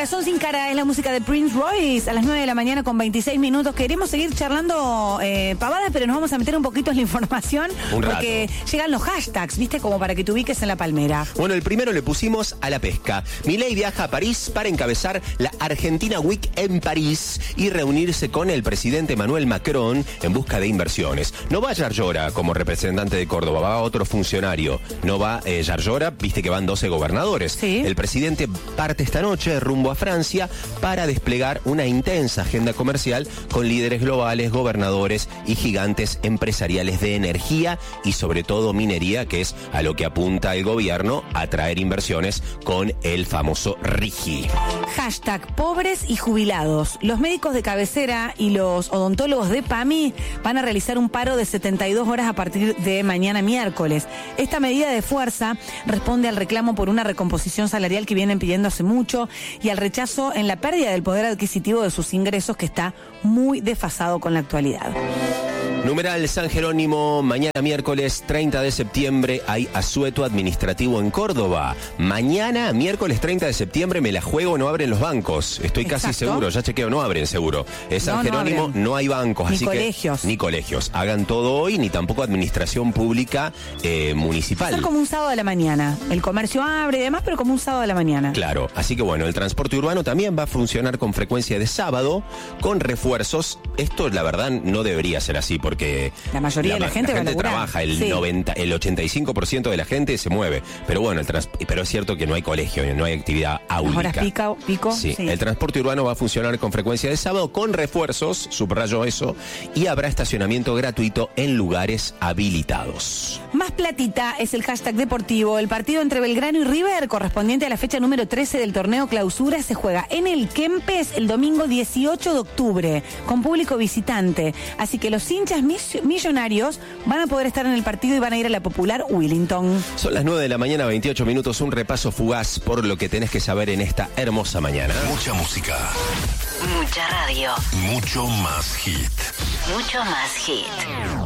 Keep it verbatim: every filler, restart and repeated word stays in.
Corazón sin cara es la música de Prince Royce a las nueve de la mañana con veintiséis minutos. Queremos seguir charlando eh, pavadas, pero nos vamos a meter un poquito en la información un porque rato. llegan los hashtags, ¿viste? Como para que te ubiques en la palmera. Bueno, el primero le pusimos a la pesca. Milei viaja a París para encabezar la Argentina Week en París y reunirse con el presidente Emmanuel Macron en busca de inversiones. No va Yarlora como representante de Córdoba, va otro funcionario. No va eh, Yarlora, viste que van doce gobernadores. Sí. El presidente parte esta noche rumbo a Francia para desplegar una intensa agenda comercial con líderes globales, gobernadores y gigantes empresariales de energía y sobre todo minería, que es a lo que apunta el gobierno, a atraer inversiones con el famoso RIGI. Hashtag pobres y jubilados. Los médicos de cabecera y los odontólogos de PAMI van a realizar un paro de setenta y dos horas a partir de mañana miércoles. Esta medida de fuerza responde al reclamo por una recomposición salarial que vienen pidiendo hace mucho y al rechazo en la pérdida del poder adquisitivo de sus ingresos, que está muy desfasado con la actualidad. Numeral San Jerónimo, mañana miércoles treinta de septiembre hay asueto administrativo en Córdoba. Mañana, miércoles treinta de septiembre, me la juego, no abren los bancos. Estoy Exacto. casi seguro, ya chequeo, no abren seguro. Es San No, no Jerónimo, abren. no hay bancos. Ni así colegios. Que, ni colegios. Hagan todo hoy, ni tampoco administración pública eh, municipal. Va a ser como un sábado de la mañana. El comercio abre y demás, pero como un sábado de la mañana. Claro, así que bueno, el transporte urbano también va a funcionar con frecuencia de sábado, con refuerzos. Esto, la verdad, no debería ser así, porque La mayoría de la gente va a laburar. trabaja, el Sí. noventa, el ochenta y cinco por ciento de la gente se mueve. Pero bueno, el trans, pero es cierto que no hay colegio, no hay actividad Las áulica. horas pica, pico. Sí, sí. el transporte urbano va a funcionar con frecuencia de sábado, con refuerzos, subrayo eso, y habrá estacionamiento gratuito en lugares habilitados. Más platita es el hashtag deportivo. El partido entre Belgrano y River, correspondiente a la fecha número trece del torneo Clausura, se juega en el Kempes el domingo dieciocho de octubre, con público visitante. Así que los hinchas mis- millonarios van a poder estar en el partido y van a ir a la popular Willington. Son las nueve de la mañana, veintiocho minutos, un repaso fugaz por lo que tenés que saber en esta hermosa mañana. Mucha música, Mucha radio. mucho más hit. Mucho más hit.